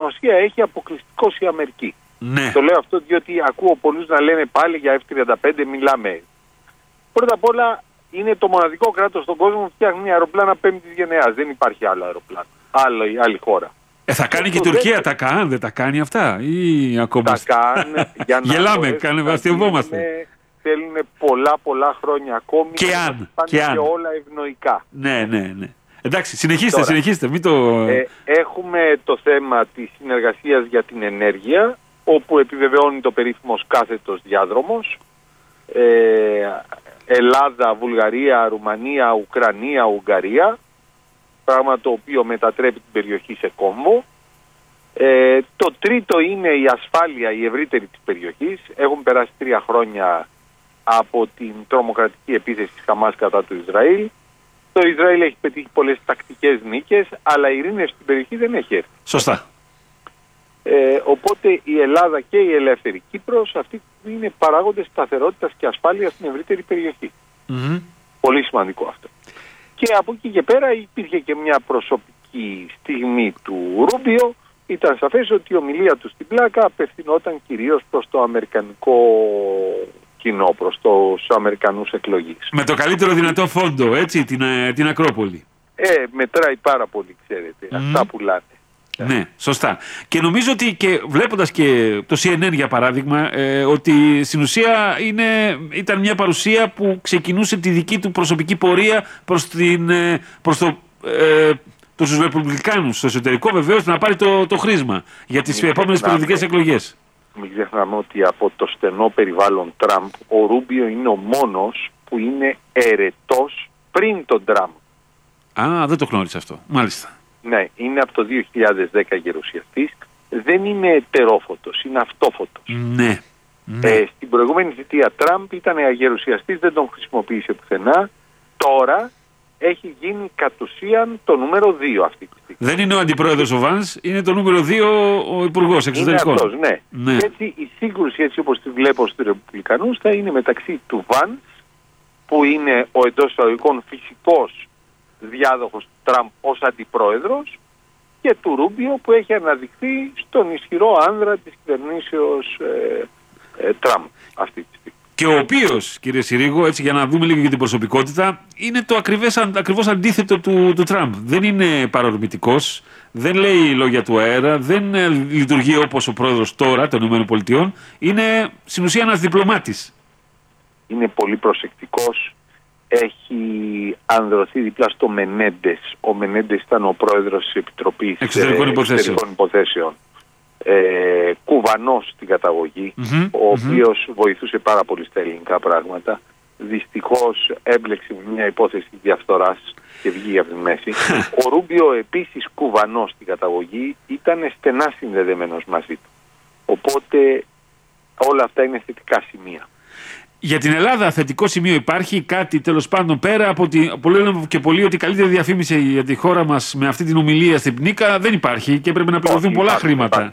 σημασία έχει αποκλειστικώς η Αμερική. Ναι. Το λέω αυτό διότι ακούω πολλούς να λένε πάλι για F-35 μιλάμε. Πρώτα απ' όλα είναι το μοναδικό κράτος στον κόσμο που φτιάχνει αεροπλάνα πέμπτης γενεάς. Δεν υπάρχει άλλο αεροπλάνο. Άλλη χώρα. Θα κάνει και η Τουρκία τα καν, δεν τα κάνει αυτά ή ακόμα? Τα καν, για να γελάμε, αστειευόμαστε. Θέλουν πολλά χρόνια ακόμη και αν. Και όλα ευνοϊκά. Ναι. Εντάξει, συνεχίστε. Μην το... Έχουμε το θέμα της συνεργασίας για την ενέργεια, όπου επιβεβαιώνει το περίφημος κάθετος διάδρομος. Ελλάδα, Βουλγαρία, Ρουμανία, Ουκρανία, Ουγγαρία. Πράγμα το οποίο μετατρέπει την περιοχή σε κόμβο. Το τρίτο είναι η ασφάλεια, η ευρύτερη της περιοχής. Έχουν περάσει 3 χρόνια από την τρομοκρατική επίθεση της Χαμάς κατά του Ισραήλ. Το Ισραήλ έχει πετύχει πολλές τακτικές νίκες, αλλά η ειρήνευση στην περιοχή δεν έχει έρθει. Σωστά. Οπότε η Ελλάδα και η ελεύθερη Κύπρος αυτοί είναι παράγοντες σταθερότητας και ασφάλειας στην ευρύτερη περιοχή. Πολύ σημαντικό αυτό. Και από εκεί και πέρα υπήρχε και μια προσωπική στιγμή του Ρούμπιο. Ήταν σαφές ότι η ομιλία του στην πλάκα απευθυνόταν κυρίως προς το αμερικανικό κοινό, προς τους Αμερικανούς εκλογείς. Με το καλύτερο δυνατό φόντο, έτσι, την Ακρόπολη. Μετράει πάρα πολύ, ξέρετε. Αυτά πουλάνε. Ναι, σωστά. Και νομίζω ότι και βλέποντας και το CNN για παράδειγμα, ότι στην ουσία ήταν μια παρουσία που ξεκινούσε τη δική του προσωπική πορεία προς τους Ρεπουμπλικάνους, στο εσωτερικό βεβαίως, να πάρει το χρήσμα για τις επόμενες προεδρικές εκλογές. Μην ξεχνάμε ότι από το στενό περιβάλλον Τραμπ, ο Ρούμπιο είναι ο μόνος που είναι ερετός πριν τον Τραμπ. Δεν το γνώρισα αυτό. Μάλιστα. Ναι, είναι από το 2010 γερουσιαστής. Δεν είναι ετερόφωτος, είναι αυτόφωτος. Ναι. Στην προηγούμενη θητεία Τραμπ ήταν αγερουσιαστής, δεν τον χρησιμοποίησε πουθενά. Τώρα έχει γίνει κατ' ουσίαν το νούμερο 2 αυτή τη στιγμή. Δεν είναι ο αντιπρόεδρος ο Βανς, είναι το νούμερο 2 ο υπουργός εξωτερικών. Είναι αυτός, ναι. Έτσι η σύγκρουση, έτσι όπως τη βλέπω στους Ρεπουμπλικανούς, θα είναι μεταξύ του Βανς, που είναι ο εντός εισαγωγικών φυσικός διάδοχος του Τραμπ ως αντιπρόεδρος, και του Ρούμπιο που έχει αναδειχθεί στον ισχυρό άνδρα της κυβερνήσεως Τραμπ αυτή τη στιγμή. Και ο οποίος, κύριε Συρίγο, έτσι για να δούμε λίγο για την προσωπικότητα, είναι το ακριβώς αντίθετο του Τραμπ. Δεν είναι παρορμητικός, δεν λέει λόγια του αέρα, δεν λειτουργεί όπως ο πρόεδρος τώρα των ΗΠΑ. Είναι στην ουσία ένας διπλωμάτης. Είναι πολύ προσεκτικός. Έχει ανδρωθεί δίπλα στο Μενέντες. Ο Μενέντες ήταν ο πρόεδρος της Επιτροπής Εξωτερικών Υποθέσεων. Κουβανός στην καταγωγή, ο οποίος βοηθούσε πάρα πολύ στα ελληνικά πράγματα. Δυστυχώς έμπλεξε μια υπόθεση διαφθοράς και βγήκε από τη μέση. Ο Ρούμπιο, επίσης κουβανός στην καταγωγή, ήταν στενά συνδεδεμένος μαζί του. Οπότε όλα αυτά είναι θετικά σημεία. Για την Ελλάδα θετικό σημείο υπάρχει κάτι τέλος πάντων πέρα από που λένε και πολλοί ότι η καλύτερη διαφήμιση για τη χώρα μας με αυτή την ομιλία στην Πνίκα δεν υπάρχει και πρέπει να πληρωθούν πολλά χρήματα.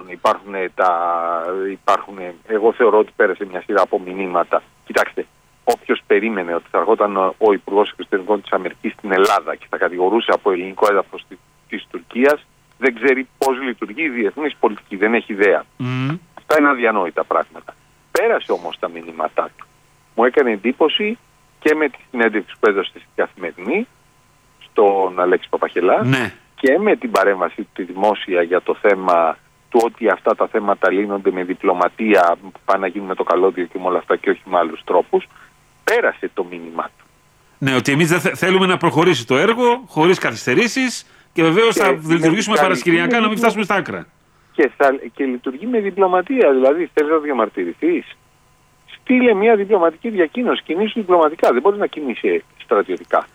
Υπάρχουν, εγώ θεωρώ ότι πέρασε μια σειρά από μηνύματα. Κοιτάξτε, όποιος περίμενε ότι θα ερχόταν ο Υπουργός Εξωτερικών της Αμερικής στην Ελλάδα και θα κατηγορούσε από ελληνικό έδαφος της Τουρκίας, δεν ξέρει πώς λειτουργεί η διεθνής πολιτική, δεν έχει ιδέα. Αυτά είναι αδιανόητα πράγματα. Πέρασε όμως τα μηνύματά του. Μου έκανε εντύπωση και με τη συνέντευξη που έδωσε στη Καθημερινή στον Αλέξη Παπαχελά, ναι, και με την παρέμβαση του τη δημόσια για το θέμα του ότι αυτά τα θέματα λύνονται με διπλωματία που πάνε να γίνουν με το καλώδιο και με όλα αυτά και όχι με άλλους τρόπους. Πέρασε το μήνυμά του. Ναι, ότι εμείς δεν θέλουμε να προχωρήσει το έργο χωρίς καθυστερήσεις και βεβαίως θα λειτουργήσουμε παρασκηνιακά να μην φτάσουμε στα άκρα. Και λειτουργεί με διπλωματία, δηλαδή θέλεις να διαμαρτυρηθείς, στείλε μια διπλωματική διακοίνωση, κινήσου διπλωματικά, δεν μπορεί να κινήσει στρατιωτικά.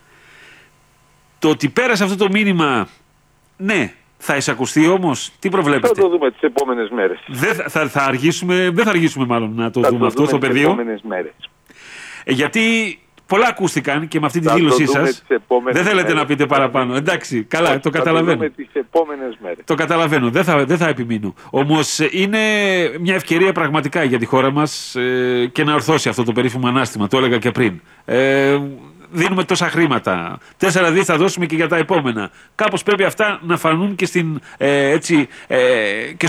Το ότι πέρασε αυτό το μήνυμα, ναι, θα εισακουστεί όμως, τι προβλέπετε? Θα το δούμε τις επόμενες μέρες. Δεν θα αργήσουμε μάλλον να το δούμε αυτό στο πεδίο. Επόμενες μέρες. Γιατί πολλά ακούστηκαν και με αυτή τη δήλωσή σας. Δεν θέλετε να πείτε παραπάνω. Εντάξει, καλά, το καταλαβαίνω. Θα το δούμε τις επόμενες μέρες. Το καταλαβαίνω, δεν θα επιμείνω. Όμως είναι μια ευκαιρία πραγματικά για τη χώρα μας και να ορθώσει αυτό το περίφημο ανάστημα. Το έλεγα και πριν. Δίνουμε τόσα χρήματα. 4 δις θα δώσουμε και για τα επόμενα. Κάπως πρέπει αυτά να φανούν και στην, και